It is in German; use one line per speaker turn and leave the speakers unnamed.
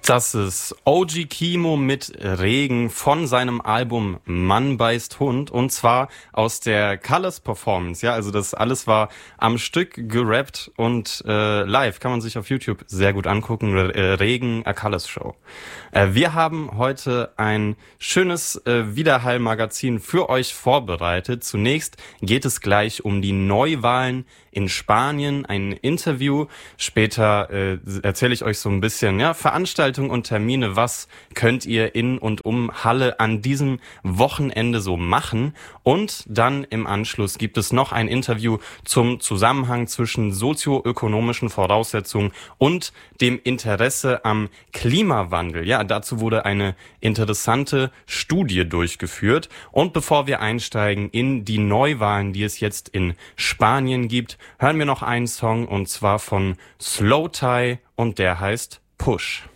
Das ist OG Kimo mit Regen von seinem Album Mann beißt Hund, und zwar aus der Colors Performance. Ja, also das alles war am Stück gerappt und live. Kann man sich auf YouTube sehr gut angucken. Regen, a Colors Show. Wir haben heute ein schönes Widerhall-Magazin für euch vorbereitet. Zunächst geht es gleich um die Neuwahlen in Spanien, ein Interview. Später erzähle ich euch so ein bisschen Veranstaltungen und Termine. Was könnt ihr in und um Halle an diesem Wochenende so machen? Und dann im Anschluss gibt es noch ein Interview zum Zusammenhang zwischen sozioökonomischen Voraussetzungen und dem Interesse am Klimawandel. Ja, dazu wurde eine interessante Studie durchgeführt. Und bevor wir einsteigen in die Neuwahlen, die es jetzt in Spanien gibt, hören wir noch einen Song, und zwar von Slowthai, und der heißt Push.